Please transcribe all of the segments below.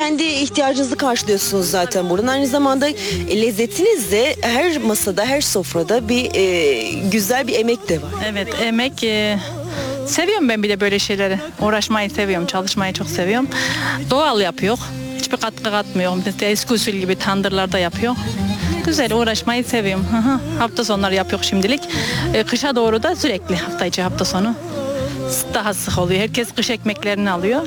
kendi ihtiyacınızı karşılıyorsunuz zaten buradan. Aynı zamanda lezzetiniz de her masada, her sofrada bir güzel bir emek de var. Evet, emek. Seviyorum ben bir de böyle şeyleri. Uğraşmayı seviyorum, çalışmayı çok seviyorum. Doğal yapıyor. Hiçbir katkı katmıyor. Eski usul gibi tandırlarda yapıyor. Güzel, uğraşmayı seviyorum. Hafta sonları yapıyor şimdilik. Kışa doğru da sürekli hafta içi, hafta sonu daha sık oluyor. Herkes kış ekmeklerini alıyor.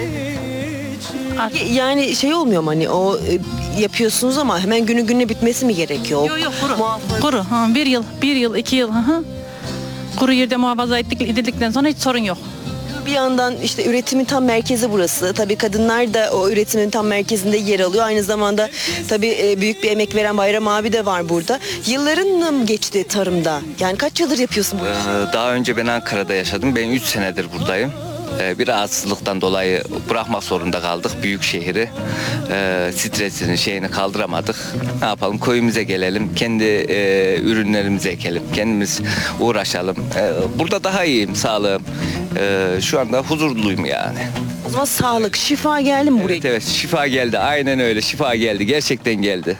Yani şey olmuyor mu hani o yapıyorsunuz ama hemen günü gününe bitmesi mi gerekiyor? Yok kuru. Kuru. Bir yıl, 2 yıl. Kuru yerde muhafaza edildikten sonra hiç sorun yok. Bir yandan işte üretimin tam merkezi burası. Tabii kadınlar da o üretimin tam merkezinde yer alıyor. Aynı zamanda tabii büyük bir emek veren Bayram abi de var burada. Yılların mı geçti tarımda? Yani kaç yıldır yapıyorsun bunu? Daha önce ben Ankara'da yaşadım. Ben 3 senedir buradayım. Bir rahatsızlıktan dolayı bırakmak zorunda kaldık büyük şehri. Stresini şeyini kaldıramadık. Ne yapalım, köyümüze gelelim. Kendi ürünlerimizi ekelim. Kendimiz uğraşalım. Burada daha iyiyim, sağlığım. Şu anda huzurluyum yani. O zaman sağlık, şifa geldi mi buraya? Evet, evet, şifa geldi. Aynen öyle, şifa geldi. Gerçekten geldi.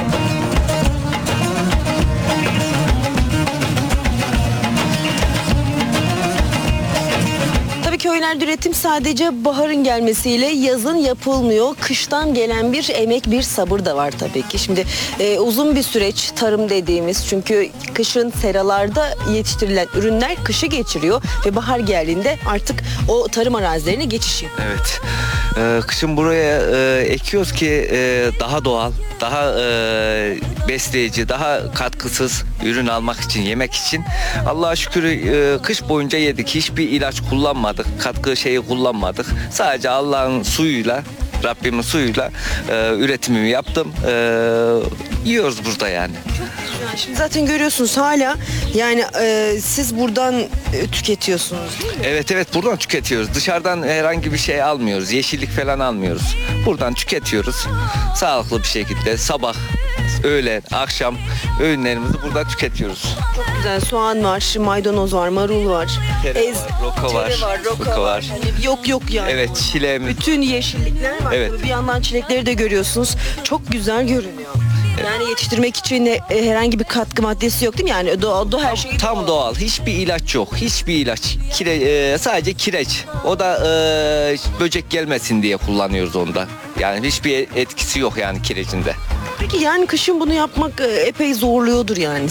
Köylerde üretim sadece baharın gelmesiyle yazın yapılmıyor. Kıştan gelen bir emek, bir sabır da var tabii ki. Şimdi uzun bir süreç tarım dediğimiz, çünkü kışın seralarda yetiştirilen ürünler kışı geçiriyor ve bahar geldiğinde artık o tarım arazilerine geçiş yapıyor. Evet. Kışın buraya ekiyoruz ki daha doğal, daha besleyici, daha katkısız ürün almak için, yemek için. Allah'a şükür kış boyunca yedik. Hiçbir ilaç kullanmadık, katkı şeyi kullanmadık. Sadece Allah'ın suyuyla, Rabbimin suyuyla üretimimi yaptım. Yiyoruz burada yani. Şimdi zaten görüyorsunuz hala yani siz buradan tüketiyorsunuz değil mi? Evet, buradan tüketiyoruz. Dışarıdan herhangi bir şey almıyoruz. Yeşillik falan almıyoruz. Buradan tüketiyoruz. Sağlıklı bir şekilde sabah, öğlen, akşam öğünlerimizi burada tüketiyoruz. Çok güzel, soğan var, maydanoz var, marul var. Tere var, roka var. Roka var. Hani yok yani. Evet, çileğimiz. Bütün yeşillikler var. Evet. Tabii bir yandan çilekleri de görüyorsunuz. Çok güzel görünüyor. Yani yetiştirmek için herhangi bir katkı maddesi yok değil mi? Yani doğal her şey Tam doğal. Hiçbir ilaç yok. Hiçbir ilaç. Sadece kireç. O da böcek gelmesin diye kullanıyoruz onda. Yani hiçbir etkisi yok yani kirecinde. Peki yani kışın bunu yapmak epey zorluyordur yani.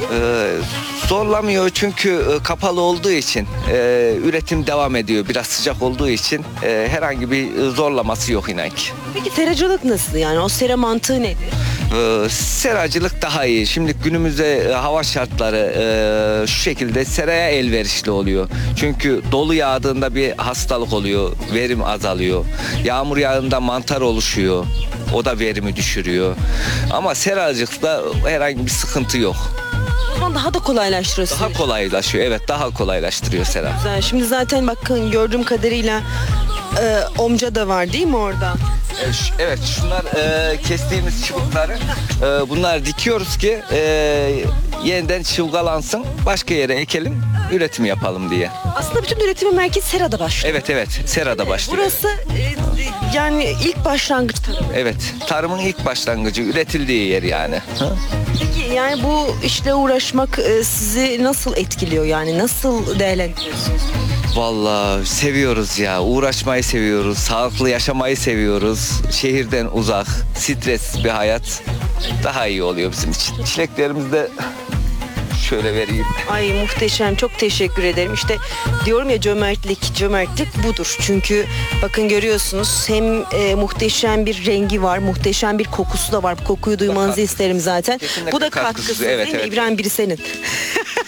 Zorlamıyor çünkü kapalı olduğu için üretim devam ediyor. Biraz sıcak olduğu için herhangi bir zorlaması yok inan ki. Peki seracılık nasıl, yani o sera mantığı nedir? Seracılık daha iyi. Şimdi günümüzde hava şartları şu şekilde seraya elverişli oluyor. Çünkü dolu yağdığında bir hastalık oluyor, verim azalıyor. Yağmur yağdığında mantar oluşuyor. O da verimi düşürüyor. Ama seracılıkta herhangi bir sıkıntı yok. O zaman daha da kolaylaştırıyor. Daha kolaylaşıyor. Evet, daha kolaylaştırıyor sera. Güzel. Şimdi zaten bakın gördüğüm kadarıyla omca da var değil mi orada? Evet, şunlar kestiğimiz çubukları bunlar dikiyoruz ki yeniden çılgalansın, başka yere ekelim, üretim yapalım diye. Aslında bütün üretimin merkezi serada başlıyor. Evet, serada başlıyor. Burası yani ilk başlangıç tarım. Evet, tarımın ilk başlangıcı, üretildiği yer yani. Peki yani bu işle uğraşmak sizi nasıl etkiliyor, yani nasıl değerlendiriyorsunuz? Vallahi seviyoruz ya, uğraşmayı seviyoruz, sağlıklı yaşamayı seviyoruz. Şehirden uzak, stres bir hayat daha iyi oluyor bizim için. Çileklerimizi de şöyle vereyim. Ay muhteşem, çok teşekkür ederim. İşte diyorum ya, cömertlik budur. Çünkü bakın görüyorsunuz, hem muhteşem bir rengi var, muhteşem bir kokusu da var. Bu kokuyu duymanızı isterim zaten. Kesinlikle Bu da katkısı. katkısı Evet, değil mi? evet. İbrahim, biri senin.